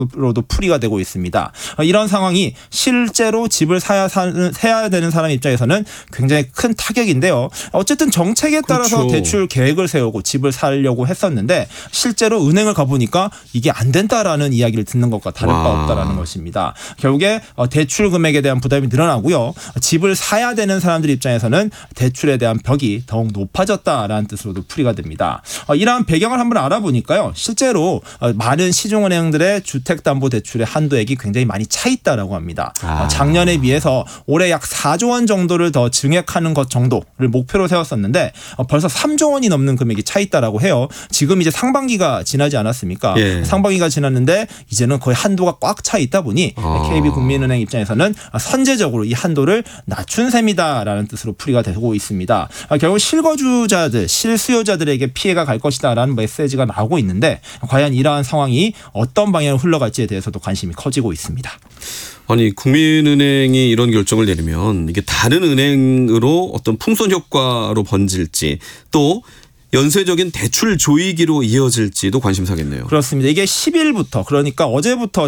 로도 풀이가 되고 있습니다. 이런 상황이 실제로 집을 사야 되는 사람 입장에서는 굉장히 큰 타격인데요. 어쨌든 정책에 따라서 그렇죠. 대출 계획을 세우고 집을 사려고 했었는데 실제로 은행을 가보니까 이게 안 된다라는 이야기를 듣는 것과 다를 바 없다라는 것입니다. 결국에 대출 금액에 대한 부담이 늘어나고요. 집을 사야 되는 사람들 입장에서는 대출에 대한 벽이 더욱 높아졌다라는 뜻으로도 풀이가 됩니다. 이러한 배경을 한번 알아보니까요. 실제로 많은 시중은행들의 주택담보대출의 한도액이 굉장히 많이 차 있다라고 합니다. 작년에 비해서 올해 약 4조 원 정도를 더 증액하는 것 정도를 목표로 세웠었는데 벌써 3조 원이 넘는 금액이 차 있다라고 해요. 지금 이제 상반기가 지나지 않았습니까? 예. 상반기가 지났는데 이제는 거의 한도가 꽉 차 있다 보니 KB국민은행 입장에서는 선제적으로 이 한도를 낮춘 셈이다라는 뜻으로 풀이가 되고 있습니다. 결국 실거주자들, 실수요자들에게 피해가 갈 것이다라는 메시지가 나오고 있는데 과연 이러한 상황이 어떤 방향으로 흘러갈지에 대해서도 관심이 커지고 있습니다. 아니 국민은행이 이런 결정을 내리면 이게 다른 은행으로 어떤 풍선 효과로 번질지 또 연쇄적인 대출 조이기로 이어질지도 관심사겠네요. 그렇습니다. 이게 10일부터 그러니까 어제부터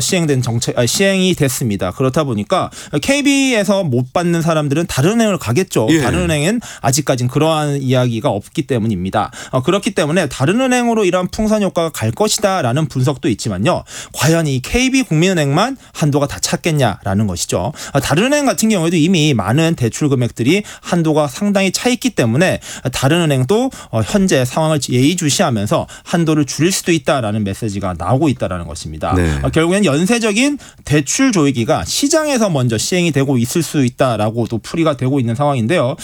시행이 됐습니다. 그렇다 보니까 KB에서 못 받는 사람들은 다른 은행을 가겠죠. 예. 다른 은행은 아직까지는 그러한 이야기가 없기 때문입니다. 그렇기 때문에 다른 은행으로 이러한 풍선 효과가 갈 것이다라는 분석도 있지만요. 과연 이 KB국민은행만 한도가 다 찼겠냐라는 것이죠. 다른 은행 같은 경우에도 이미 많은 대출 금액들이 한도가 상당히 차 있기 때문에 다른 은행도 현재 상황을 예의주시하면서 한도를 줄일 수도 있다라는 메시지가 나오고 있다라는 것입니다. 네. 결국엔 연쇄적인 대출 조이기가 시장에서 먼저 시행이 되고 있을 수 있다라고도 풀이가 되고 있는 상황인데요.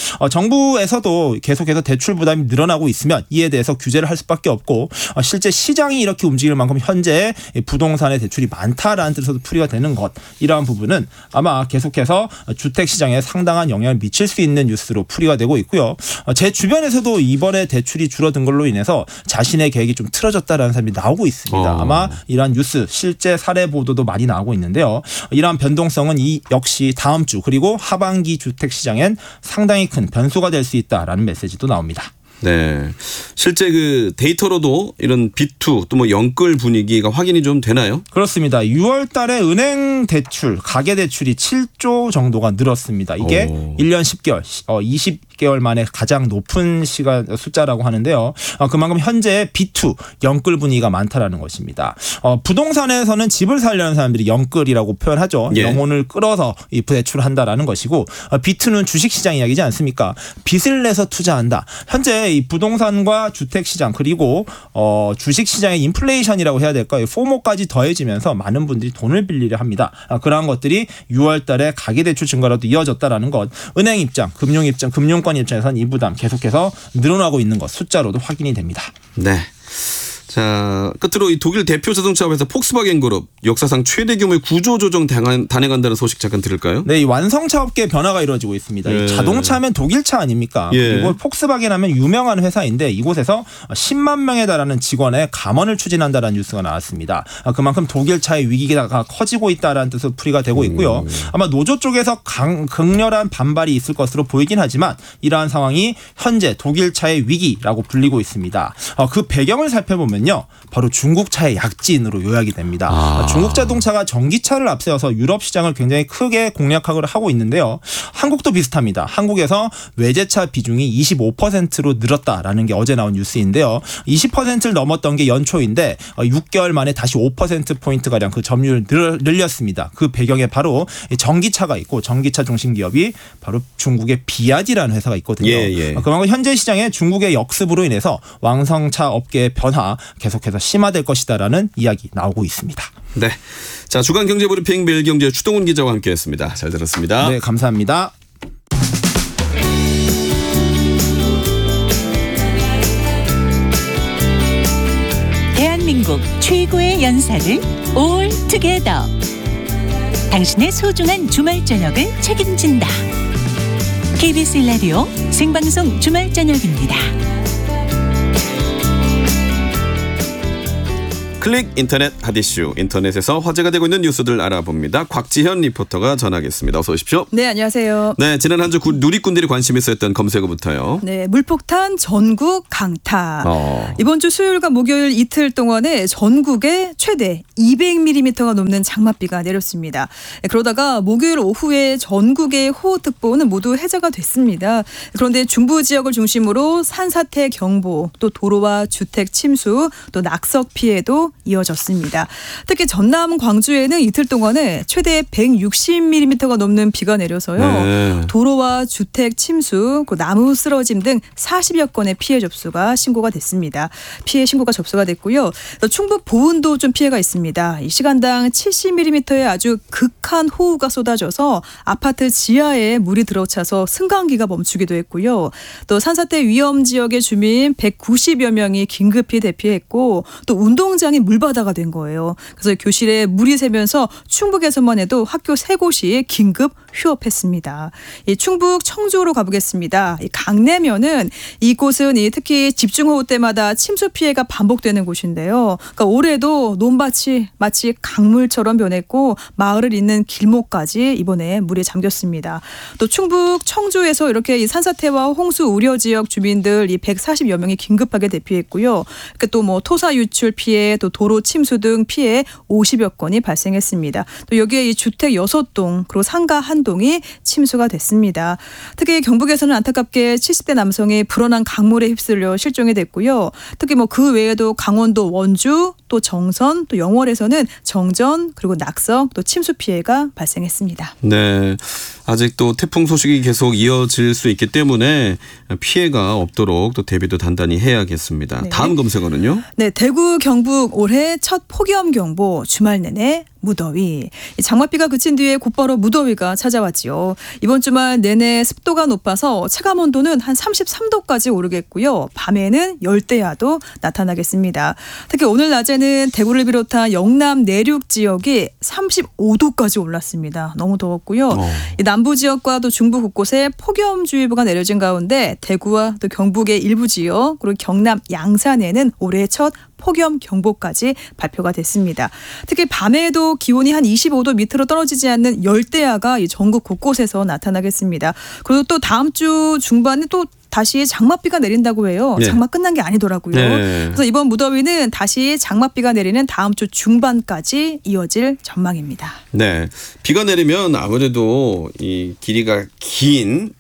정부에서도 계속해서 대출 부담이 늘어나고 있으면 이에 대해서 규제를 할 수밖에 없고 실제 시장이 이렇게 움직일 만큼 현재 부동산의 대출이 많다라는 뜻으로도 풀이가 되는 것 이러한 부분은 아마 계속해서 주택시장에 상당한 영향을 미칠 수 있는 뉴스로 풀이가 되고 있고요. 제 주변에서도 이번에 대출이 줄어든 걸로 인해서 자신의 계획이 좀 틀어졌다라는 사람이 나오고 있습니다. 아마 이러한 뉴스 실제 사례 보도도 많이 나오고 있는데요. 이러한 변동성은 역시 다음 주 그리고 하반기 주택시장엔 상당히 큰 변수가 될 수 있다라는 메시지도 나옵니다. 네, 실제 그 데이터로도 이런 B2 또 뭐 영끌 분위기가 확인이 좀 되나요? 그렇습니다. 6월 달에 은행 대출, 가계 대출이 7조 정도가 늘었습니다. 이게 1년 10개월, 20개월 만에 가장 높은 숫자라고 하는데요. 그만큼 현재 B2 영끌 분위기가 많다라는 것입니다. 부동산에서는 집을 살려는 사람들이 영끌이라고 표현하죠. 예. 영혼을 끌어서 이 대출한다라는 것이고 B2는 주식시장 이야기지 않습니까? 빚을 내서 투자한다. 현재 이 부동산과 주택시장 그리고 주식시장의 인플레이션이라고 해야 될까요? 포모까지 더해지면서 많은 분들이 돈을 빌리려 합니다. 그러한 것들이 6월 달에 가계대출 증가로도 이어졌다라는 것. 은행 입장, 금융권 입장에서는 이 부담 계속해서 늘어나고 있는 것 숫자로도 확인이 됩니다. 네. 자, 끝으로 이 독일 대표 자동차 회사 폭스바겐 그룹 역사상 최대 규모의 구조 조정 단행한다는 소식 잠깐 들을까요? 네, 이 완성차 업계의 변화가 이루어지고 있습니다. 예. 이 자동차면 독일차 아닙니까? 예. 그리고 폭스바겐 하면 유명한 회사인데 이곳에서 10만 명에 달하는 직원의 감원을 추진한다는 뉴스가 나왔습니다. 그만큼 독일차의 위기가 커지고 있다는 뜻으로 풀이가 되고 있고요. 아마 노조 쪽에서 극렬한 반발이 있을 것으로 보이긴 하지만 이러한 상황이 현재 독일차의 위기라고 불리고 있습니다. 그 배경을 살펴보면 바로 중국차의 약진으로 요약이 됩니다. 중국 자동차가 전기차를 앞세워서 유럽 시장을 굉장히 크게 공략하고 하고 있는데요. 한국도 비슷합니다. 한국에서 외제차 비중이 25%로 늘었다라는 게 어제 나온 뉴스인데요. 20%를 넘었던 게 연초인데 6개월 만에 다시 5%포인트가량 그 점유율을 늘렸습니다. 그 배경에 바로 전기차가 있고 전기차 중심 기업이 바로 중국의 비아디라는 회사가 있거든요. 예. 그만큼 현재 시장에 중국의 역습으로 인해서 완성차 업계의 변화 계속해서 심화될 것이다라는 이야기 나오고 있습니다. 네. 자, 주간 경제 브리핑 매일경제 추동훈 기자와 함께했습니다. 잘 들었습니다. 네, 감사합니다. 대한민국 최고의 연사를 올 투게더. 당신의 소중한 주말 저녁을 책임진다. KBS 라디오 생방송 주말 저녁입니다. 클릭 인터넷 핫이슈, 인터넷에서 화제가 되고 있는 뉴스들 알아봅니다. 곽지현 리포터가 전하겠습니다. 어서 오십시오. 네, 안녕하세요. 네, 지난 한 주 누리꾼들이 관심 있었던 검색어부터요. 네, 물폭탄 전국 강타. 이번 주 수요일과 목요일 이틀 동안에 전국에 최대 200mm가 넘는 장맛비가 내렸습니다. 그러다가 목요일 오후에 전국의 호우특보는 모두 해제가 됐습니다. 그런데 중부 지역을 중심으로 산사태 경보, 또 도로와 주택 침수, 또 낙석 피해도 이어졌습니다. 특히 전남 광주에는 이틀 동안에 최대 160mm가 넘는 비가 내려서요. 네. 도로와 주택 침수, 나무 쓰러짐 등 40여 건의 피해 접수가 신고가 됐습니다. 피해 신고가 접수가 됐고요. 또 충북 보은도 좀 피해가 있습니다. 이 시간당 70mm의 아주 극한 호우가 쏟아져서 아파트 지하에 물이 들어차서 승강기가 멈추기도 했고요. 또 산사태 위험 지역의 주민 190여 명이 긴급히 대피했고 또 운동장이 물바다가 된 거예요. 그래서 교실에 물이 새면서 충북에서만 해도 학교 3곳이 긴급 휴업했습니다. 이 충북 청주로 가보겠습니다. 이 강내면은 이곳은 특히 집중호우 때마다 침수 피해가 반복되는 곳인데요. 그러니까 올해도 논밭이 마치 강물처럼 변했고 마을을 잇는 길목까지 이번에 물에 잠겼습니다. 또 충북 청주에서 이렇게 이 산사태와 홍수 우려 지역 주민들 이 140여 명이 긴급하게 대피했고요. 또 토사 유출 피해, 또 도로 침수 등 피해 50여 건이 발생했습니다. 또 여기에 이 주택 6동 그리고 상가 1동이 침수가 됐습니다. 특히 경북에서는 안타깝게 70대 남성이 불어난 강물에 휩쓸려 실종이 됐고요. 특히 그 외에도 강원도 원주, 또 정선, 또 영월에서는 정전 그리고 낙석, 또 침수 피해가 발생했습니다. 네, 아직도 태풍 소식이 계속 이어질 수 있기 때문에 피해가 없도록 또 대비도 단단히 해야겠습니다. 네. 다음 검색어는요? 네, 대구 경북 올해 첫 폭염 경보, 주말 내내 무더위. 장맛비가 그친 뒤에 곧바로 무더위가 찾아왔지요. 이번 주말 내내 습도가 높아서 체감 온도는 한 33도까지 오르겠고요. 밤에는 열대야도 나타나겠습니다. 특히 오늘 낮에는 대구를 비롯한 영남 내륙 지역이 35도까지 올랐습니다. 너무 더웠고요. 이 남부 지역과 또 중부 곳곳에 폭염주의보가 내려진 가운데 대구와 또 경북의 일부 지역 그리고 경남 양산에는 올해 첫 폭염 경보까지 발표가 됐습니다. 특히 밤에도 기온이 한 25도 밑으로 떨어지지 않는 열대야가 이 전국 곳곳에서 나타나겠습니다. 그리고 또 다음 주 중반에 또 다시 장맛비가 내린다고 해요. 네. 장마 끝난 게 아니더라고요. 네. 그래서 이번 무더위는 다시 장맛비가 내리는 다음 주 중반까지 이어질 전망입니다. 네, 비가 내리면 아무래도 이 길이가 긴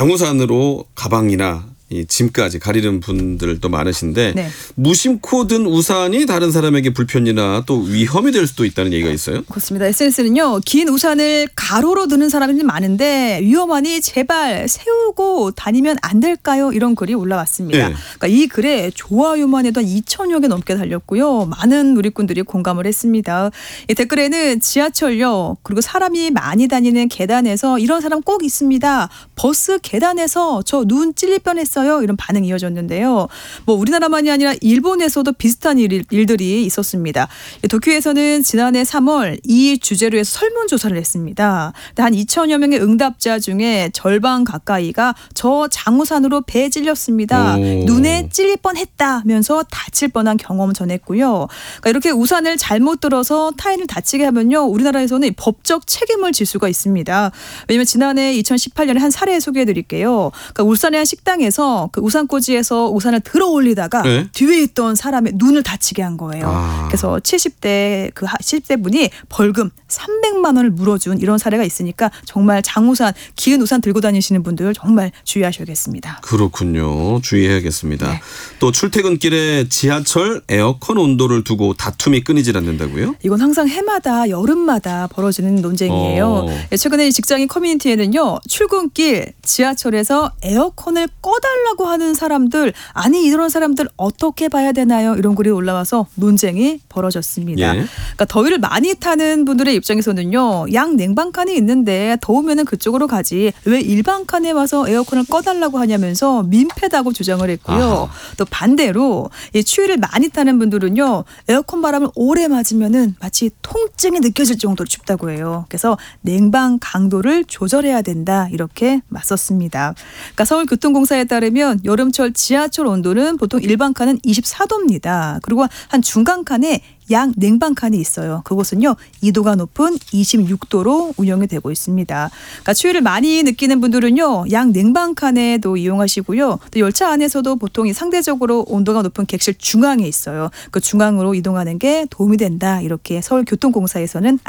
장우산으로 가방이나 이 짐까지 가리는 분들도 많으신데 네. 무심코 든 우산이 다른 사람에게 불편이나 또 위험이 될 수도 있다는 얘기가 있어요. 그렇습니다. SNS는요. 긴 우산을 가로로 드는 사람이 많은데 위험하니 제발 세우고 다니면 안 될까요? 이런 글이 올라왔습니다. 네. 그러니까 이 글에 좋아요만 해도 2,000여 개 넘게 달렸고요. 많은 누리꾼들이 공감을 했습니다. 이 댓글에는 지하철역 그리고 사람이 많이 다니는 계단에서 이런 사람 꼭 있습니다. 버스 계단에서 저 눈 찔릴 뻔했어요. 이런 반응이 이어졌는데요. 우리나라만이 아니라 일본에서도 비슷한 일들이 있었습니다. 도쿄에서는 지난해 3월 이 주제로 해서 설문조사를 했습니다. 한 2,000여 명의 응답자 중에 절반 가까이가 저 장우산으로 배에 찔렸습니다. 눈에 찔릴 뻔했다면서 다칠 뻔한 경험 전했고요. 그러니까 이렇게 우산을 잘못 들어서 타인을 다치게 하면요. 우리나라에서는 법적 책임을 질 수가 있습니다. 왜냐하면 지난해 2018년에 한 사례 소개해드릴게요. 그러니까 울산의 한 식당에서 그 우산꽂이에서 우산을 들어 올리다가 네? 뒤에 있던 사람의 눈을 다치게 한 거예요. 그래서 70대 분이 벌금 300만 원을 물어준 이런 사례가 있으니까 정말 장우산, 긴 우산 들고 다니시는 분들 정말 주의하셔야겠습니다. 그렇군요. 주의해야겠습니다. 네. 또 출퇴근길에 지하철 에어컨 온도를 두고 다툼이 끊이질 않는다고요? 이건 항상 해마다 여름마다 벌어지는 논쟁이에요. 최근에 직장인 커뮤니티에는요. 출근길 지하철에서 에어컨을 꺼달라고 하는 사람들, 아니 이런 사람들 어떻게 봐야 되나요? 이런 글이 올라와서 논쟁이 벌어졌습니다. 예. 그러니까 더위를 많이 타는 분들의 입장에서는요. 양 냉방칸이 있는데 더우면 그쪽으로 가지 왜 일반칸에 와서 에어컨을 꺼달라고 하냐면서 민폐다고 주장을 했고요. 또 반대로 이 추위를 많이 타는 분들은요. 에어컨 바람을 오래 맞으면은 마치 통증이 느껴질 정도로 춥다고 해요. 그래서 냉방 강도를 조절해야 된다 이렇게 맞섰습니다. 그러니까 서울교통공사에 따르면 여름철 지하철 온도는 보통 일반 칸은 24도입니다. 그리고 한 중간 칸에 양 냉방칸이 있어요. 그곳은요 2도가 높은 26도로 운영이 되고 있습니다. 그러니까 추위를 많이 느끼는 분들은요 양 냉방칸에도 이용하시고요. 또 열차 안에서도 보통 이 상대적으로 온도가 높은 객실 중앙에 있어요. 그 중앙으로 이동하는 게 도움이 된다. 이렇게 서울교통공사에서는